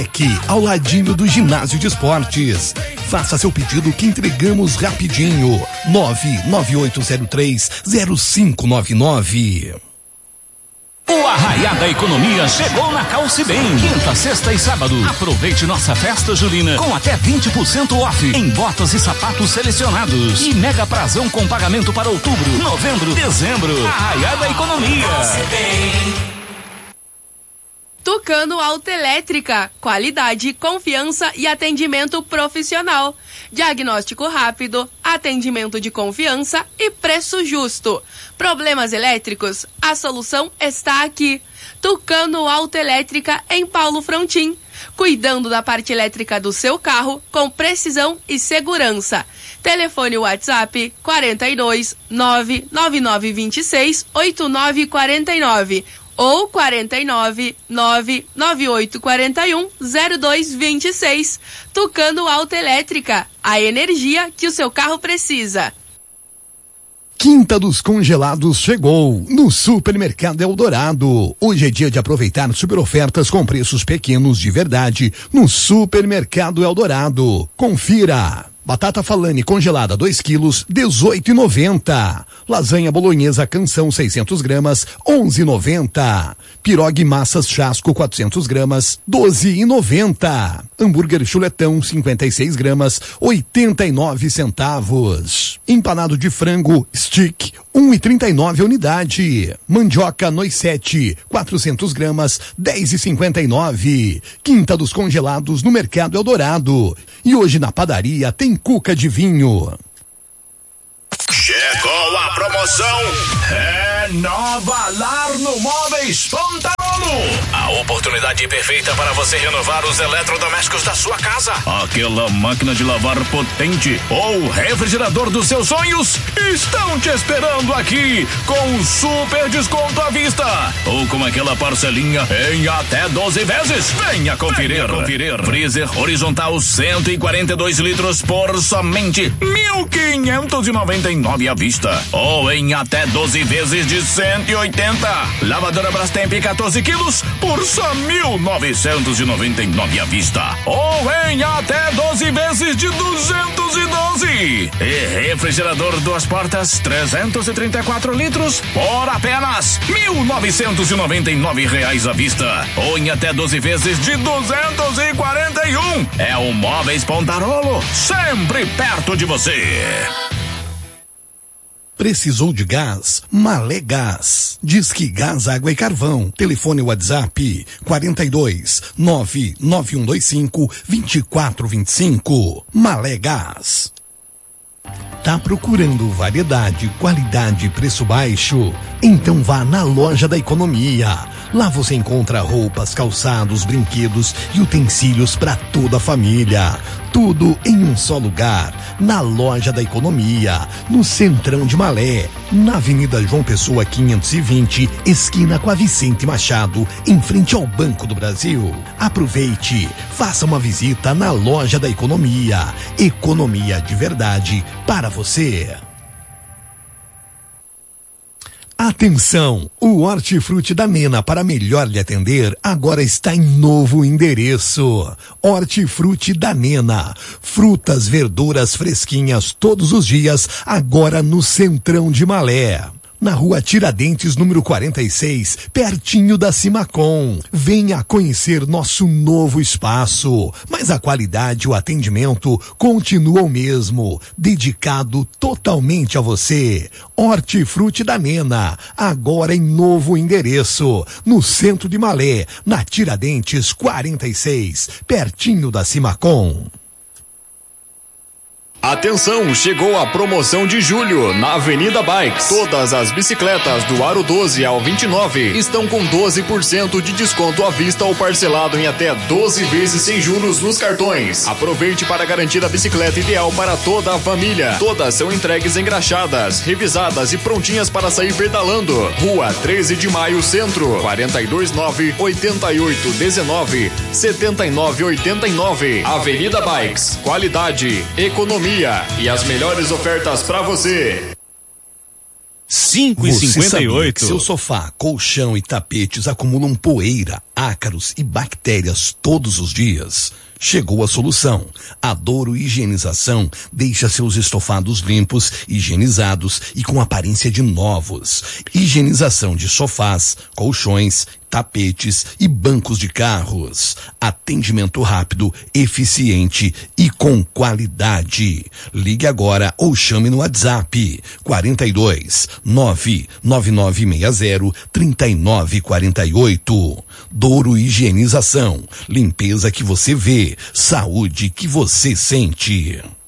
Aqui, ao ladinho do ginásio de esportes. Faça seu pedido que entregamos rapidinho. 99803-0599. O Arraiá da Economia chegou na Calce Bem. Quinta, sexta e sábado. Aproveite nossa festa julina com até 20% off em botas e sapatos selecionados. E mega prazão com pagamento para outubro, novembro, dezembro. Arraiá da Economia. Calce Bem. Tucano Autoelétrica, qualidade, confiança e atendimento profissional. Diagnóstico rápido, atendimento de confiança e preço justo. Problemas elétricos? A solução está aqui. Tucano Autoelétrica em Paulo Frontin. Cuidando da parte elétrica do seu carro com precisão e segurança. Telefone WhatsApp 42 99926 8949 ou 49 99841 0226. Tucano Autoelétrica, a energia que o seu carro precisa. Quinta dos Congelados chegou no Supermercado Eldorado. Hoje é dia de aproveitar super ofertas com preços pequenos de verdade no Supermercado Eldorado. Confira. Batata falane congelada 2 quilos, 18,90. Lasanha bolonhesa canção 600 gramas, 11,90. Pirogue massas chasco 400 gramas, 12,90. Hambúrguer chuletão 56 gramas, 89 centavos. Empanado de frango stick 1,39 a unidade. Mandioca noisette 400 gramas, 10,59. Quinta dos Congelados no Mercado Eldorado. E hoje na padaria tem cuca de vinho. Chegou a promoção Renova Lar no Móveis Pontarolo. A oportunidade perfeita para você renovar os eletrodomésticos da sua casa. Aquela máquina de lavar potente ou refrigerador dos seus sonhos estão te esperando aqui com super desconto à vista ou com aquela parcelinha em até 12 vezes. Venha conferir. Freezer horizontal 142 litros por somente 1.599 à vista ou em até 12 vezes de 180. Lavadora Brastemp 14 quilos por só 1.999 à vista ou em até 12 vezes de 212. E refrigerador 2 portas 334 litros por apenas R$1.999 à vista ou em até 12 vezes de 241. É o Móveis Pontarolo, sempre perto de você. Precisou de gás? Malé Gás. Disque Gás, Água e Carvão. Telefone WhatsApp 42 99125 2425. Malé Gás. Tá procurando variedade, qualidade e preço baixo? Então vá na Loja da Economia. Lá você encontra roupas, calçados, brinquedos e utensílios para toda a família. Tudo em um só lugar. Na Loja da Economia, no Centrão de Malé, na Avenida João Pessoa 520, esquina com a Vicente Machado, em frente ao Banco do Brasil. Aproveite, faça uma visita na Loja da Economia. Economia de verdade para você. Atenção! O Hortifruti da Nena, para melhor lhe atender, agora está em novo endereço. Hortifruti da Nena. Frutas, verduras fresquinhas todos os dias, agora no Centrão de Malé. Na Rua Tiradentes, número 46, pertinho da Cimacom. Venha conhecer nosso novo espaço. Mas a qualidade e o atendimento continuam o mesmo. Dedicado totalmente a você. Hortifruti da Nena, agora em novo endereço. No centro de Malé, na Tiradentes 46, pertinho da Cimacom. Atenção, chegou a promoção de julho na Avenida Bikes. Todas as bicicletas do aro 12 ao 29 estão com 12% de desconto à vista ou parcelado em até 12 vezes sem juros nos cartões. Aproveite para garantir a bicicleta ideal para toda a família. Todas são entregues engraxadas, revisadas e prontinhas para sair pedalando. Rua 13 de Maio, Centro, 429-8819-7989. Avenida Bikes, qualidade, economia e as melhores ofertas para você. 5,58. Seu sofá, colchão e tapetes acumulam poeira, ácaros e bactérias todos os dias? Chegou a solução. A Douro Higienização deixa seus estofados limpos, higienizados e com aparência de novos. Higienização de sofás, colchões, tapetes e bancos de carros. Atendimento rápido, eficiente e com qualidade. Ligue agora ou chame no WhatsApp 42 99960 3948. Douro Higienização. Limpeza que você vê, saúde que você sente.